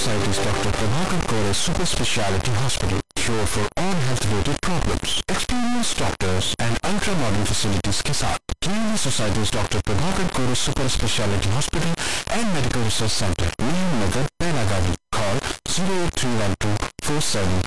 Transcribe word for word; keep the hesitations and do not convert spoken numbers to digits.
Society's Doctor Prabhakar Kore Super Speciality Hospital, cure for all health-related problems, experienced doctors and ultra-modern facilities के साथ Clinical Society's Doctor Prabhakar Kore Super Speciality Hospital and Medical Research Center, Neem Nagar, Pelagavi. Call zero eight three one two four seven